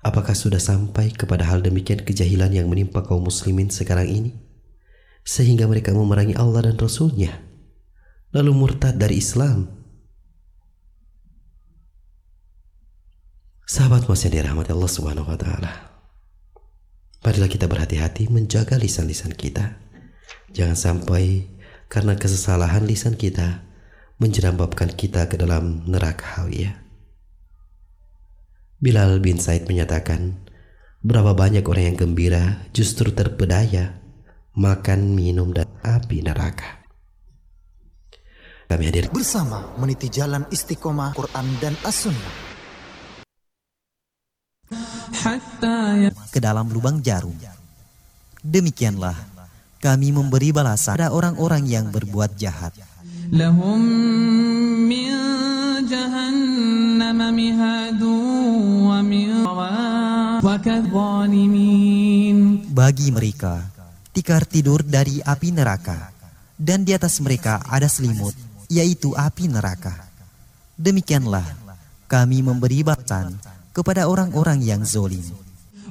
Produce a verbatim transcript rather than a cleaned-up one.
Apakah sudah sampai kepada hal demikian kejahilan yang menimpa kaum muslimin sekarang ini, sehingga mereka memerangi Allah dan Rasul-Nya, lalu murtad dari Islam? Sahabat mas yang dirahmati Allah Subhanahu wa Ta'ala, marilah kita berhati-hati menjaga lisan-lisan kita. Jangan sampai karena kesalahan lisan kita menjerambabkan kita ke dalam neraka hawiyah. Bilal bin Said menyatakan, berapa banyak orang yang gembira justru terpedaya makan, minum, dan api neraka. Kami hadir bersama meniti jalan istiqomah Quran dan As-Sunnah ke dalam lubang jarum. Demikianlah kami memberi balasan pada orang-orang yang berbuat jahat. Lahum min jahannam mihadu wa min wa kadzalimin. Bagi mereka tikar tidur dari api neraka, dan di atas mereka ada selimut, yaitu api neraka. Demikianlah kami memberi balasan kepada orang-orang yang zolim.